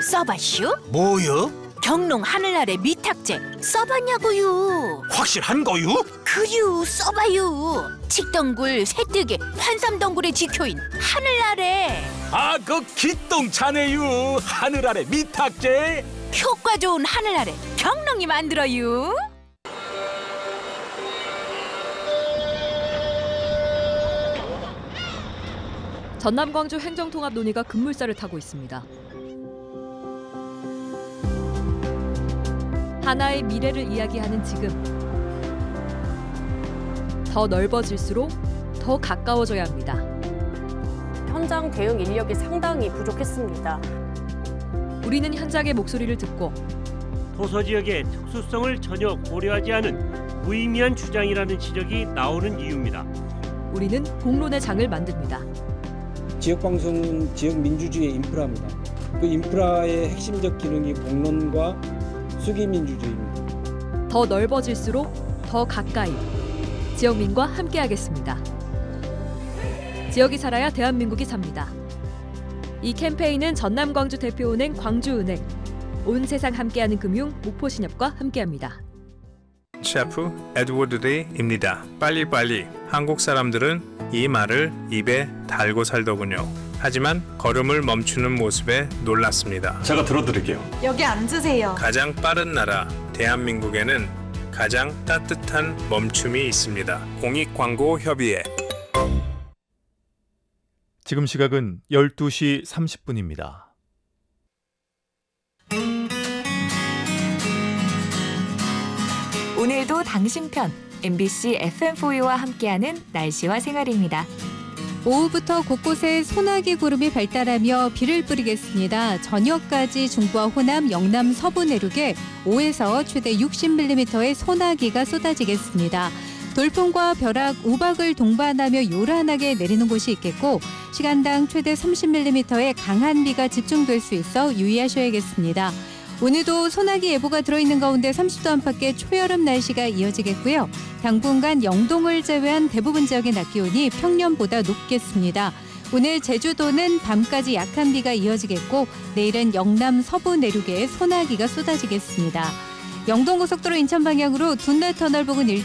써봤슈? 뭐요? 경농 하늘 아래 미탁제 써봤냐고요? 확실한 거요? 그유 써봐요. 칡덩굴, 새뜨개, 환삼덩굴의 지표인 하늘 아래 아, 그 기똥차네요. 하늘 아래 미탁제. 효과 좋은 하늘 아래 경농이 만들어요. 전남-광주 행정통합 논의가 급물살을 타고 있습니다. 하나의 미래를 이야기하는 지금, 더 넓어질수록 더 가까워져야 합니다. 현장 대응 인력이 상당히 부족했습니다. 우리는 현장의 목소리를 듣고 도서 지역의 특수성을 전혀 고려하지 않은 무의미한 주장이라는 지적이 나오는 이유입니다. 우리는 공론의 장을 만듭니다. 지역방송은 지역 민주주의의 인프라입니다. 그 인프라의 핵심적 기능이 공론과 수기민주주의입니다. 더 넓어질수록 더 가까이 지역민과 함께하겠습니다. 지역이 살아야 대한민국이 삽니다. 이 캠페인은 전남-광주 대표은행 광주은행, 온 세상 함께하는 금융 목포신협과 함께합니다. 셰프 에드워드 데이입니다. 빨리빨리. 한국 사람들은 이 말을 입에 달고 살더군요. 하지만 걸음을 멈추는 모습에 놀랐습니다. 제가 들어드릴게요. 여기 앉으세요. 가장 빠른 나라 대한민국에는 가장 따뜻한 멈춤이 있습니다. 공익광고협의회. 지금 시각은 12시 30분입니다. 오늘도 당신 편 MBC FM4U와 함께하는 날씨와 생활입니다. 오후부터 곳곳에 소나기 구름이 발달하며 비를 뿌리겠습니다. 저녁까지 중부와 호남, 영남, 서부 내륙에 5에서 최대 60mm의 소나기가 쏟아지겠습니다. 돌풍과 벼락, 우박을 동반하며 요란하게 내리는 곳이 있겠고 시간당 최대 30mm의 강한 비가 집중될 수 있어 유의하셔야겠습니다. 오늘도 소나기 예보가 들어있는 가운데 30도 안팎의 초여름 날씨가 이어지겠고요. 당분간 영동을 제외한 대부분 지역의 낮 기온이 평년보다 높겠습니다. 오늘 제주도는 밤까지 약한 비가 이어지겠고 내일은 영남 서부 내륙에 소나기가 쏟아지겠습니다. 영동고속도로 인천 방향으로 둔내 터널 부근